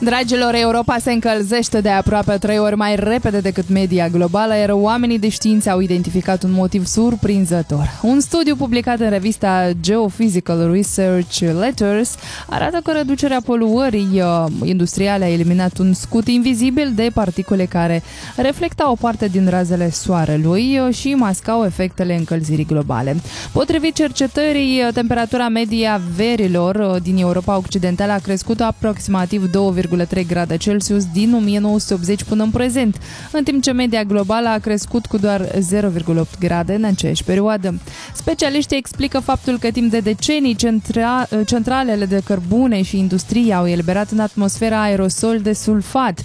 Dragilor, Europa se încălzește de aproape 3 ori mai repede decât media globală, iar oamenii de știință au identificat un motiv surprinzător. Un studiu publicat în revista Geophysical Research Letters arată că reducerea poluării industriale a eliminat un scut invizibil de particule care reflectau o parte din razele soarelui și mascau efectele încălzirii globale. Potrivit cercetării, temperatura medie a verilor din Europa Occidentală a crescut aproximativ 2,3 grade Celsius din 1980 până în prezent, în timp ce media globală a crescut cu doar 0,8 grade în aceeași perioadă. Specialiștii explică faptul că timp de decenii centralele de cărbune și industria au eliberat în atmosfera aerosol de sulfat.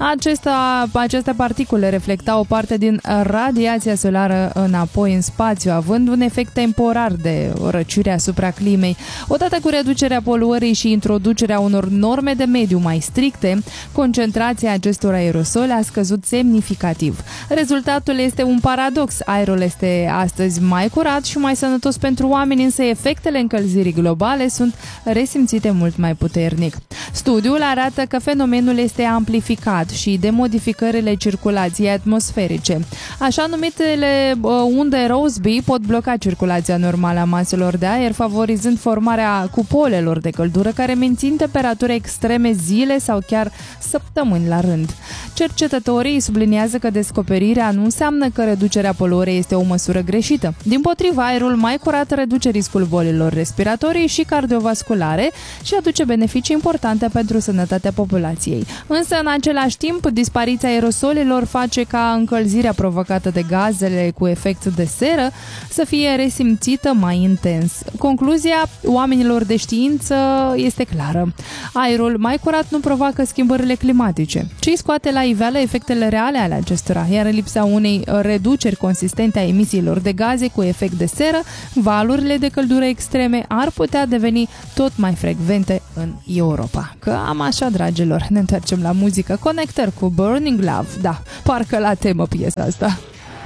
Aceste particule reflectau o parte din radiația solară înapoi în spațiu, având un efect temporar de răcire asupra climei. Odată cu reducerea poluării și introducerea unor norme de mediu mai stricte, concentrația acestor aerosole a scăzut semnificativ. Rezultatul este un paradox. Aerul este astăzi mai curat și mai sănătos pentru oameni, însă efectele încălzirii globale sunt resimțite mult mai puternic. Studiul arată că fenomenul este amplificat și de modificările circulației atmosferice. Așa numitele unde Rossby pot bloca circulația normală a maselor de aer, favorizând formarea cupolelor de căldură care mențin temperaturi extreme zile sau chiar săptămâni la rând. Cercetătorii subliniază că descoperirea nu înseamnă că reducerea poluării este o măsură greșită. Dimpotrivă, aerul mai curat reduce riscul bolilor respiratorii și cardiovasculare și aduce beneficii importante pentru sănătatea populației. Însă, în același timp, dispariția aerosolilor face ca încălzirea provocată de gazele cu efect de seră să fie resimțită mai intens. Concluzia oamenilor de știință este clară. Aerul mai curat nu provoacă schimbările climatice, ci scoate la iveală efectele reale ale acestora, iar în lipsa unei reduceri consistente a emisiilor de gaze cu efect de seră, valurile de căldură extreme ar putea deveni tot mai frecvente în Europa. Că am așa, dragilor, ne întoarcem la muzică. Connector cu Burning Love. Da, parcă la temă piesa asta.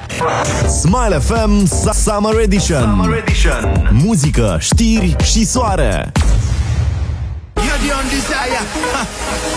Smile FM Summer Edition. Muzică, știri și soare.